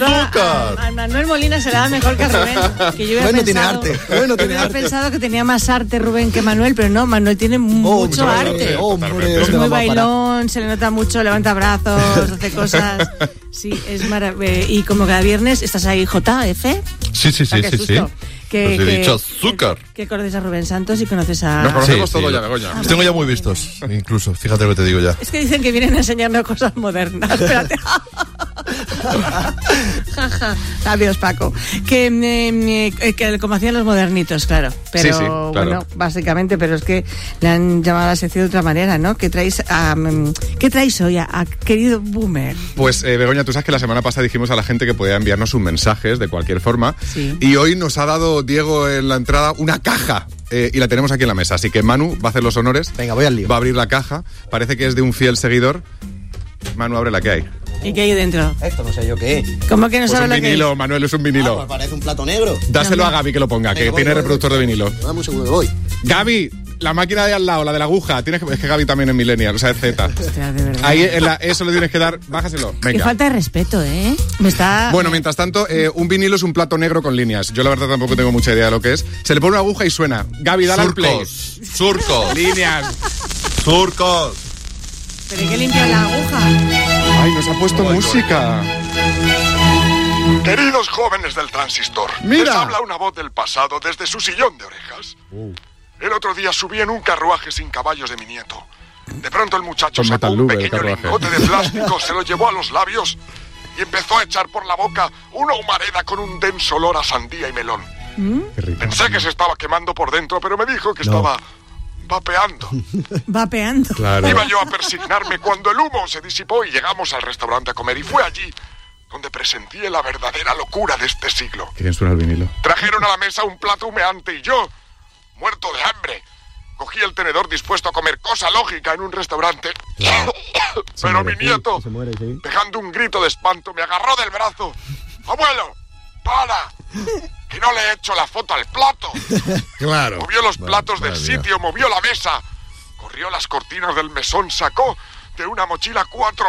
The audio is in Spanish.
A Manuel Molina se le da mejor que a Rubén. Que yo Rubén no tiene arte. Yo había pensado que tenía más arte Rubén que Manuel, pero no, Manuel tiene mucho arte. Es muy bailón, se le nota mucho, levanta brazos, hace cosas. Sí, es maravilloso. Y como cada viernes estás ahí, JF. Sí. Que he dicho azúcar. Que conoces a Rubén Santos y conoces a... Nos conocemos todos ya, Begoña. Los tengo ya muy vistos, incluso. Fíjate lo que te digo ya. Es que dicen que vienen a enseñarnos cosas modernas. Espérate. Jaja. Adiós, Paco. Que como hacían los modernitos, claro. Pero sí, claro. Bueno, básicamente, pero es que le han llamado a la sección de otra manera, ¿no? ¿Qué traéis hoy a querido Boomer? Pues, Begoña, tú sabes que la semana pasada dijimos a la gente que podía enviarnos sus mensajes de cualquier forma. Sí. Y hoy nos ha dado Diego en la entrada una caja. Y la tenemos aquí en la mesa. Así que Manu va a hacer los honores. Venga, voy al lío. Va a abrir la caja. Parece que es de un fiel seguidor. Manu, abre la que hay. ¿Y qué hay dentro? Esto no sé yo qué es. ¿Cómo que no Pues sabes un lo que es? vinilo, Manuel, es un vinilo. Pues parece un plato negro. Dáselo a Gaby que lo ponga, que tiene reproductor de vinilo. Dame un segundo que voy. Gaby, la máquina de al lado, la de la aguja. Es que Gaby también es millennial, o sea, es Z. Hostia, de verdad. Ahí eso lo tienes que dar. Bájaselo. Venga. Qué falta de respeto, ¿eh? Bueno, mientras tanto, un vinilo es un plato negro con líneas. Yo la verdad tampoco tengo mucha idea de lo que es. Se le pone una aguja y suena. Gaby, dale al play. Surcos. Líneas. Surcos. ¿Pero hay que limpiar la aguja? Ay, nos ha puesto música. Queridos jóvenes del transistor, Mira. les habla una voz del pasado desde su sillón de orejas. El otro día subí en un carruaje sin caballos de mi nieto. De pronto el muchacho Con sacó un metalube el pequeño carruaje. lingote de plástico, se lo llevó a los labios y empezó a echar por la boca una humareda con un denso olor a sandía y melón. Qué rico. Pensé que se estaba quemando por dentro, pero me dijo que estaba vapeando. Vapeando. Claro. Iba yo a persignarme cuando el humo se disipó y llegamos al restaurante a comer. Y fue allí donde presencié la verdadera locura de este siglo. Qué bien suena el vinilo. Trajeron a la mesa un plato humeante y yo, muerto de hambre, cogí el tenedor dispuesto a comer, cosa lógica en un restaurante. Pero mi nieto, pegando un grito de espanto, me agarró del brazo. ¡Abuelo, para! ¡Que no le he hecho la foto al plato! Claro. Movió los platos del madre mía. sitio, movió la mesa, corrió las cortinas del mesón, sacó de una mochila 4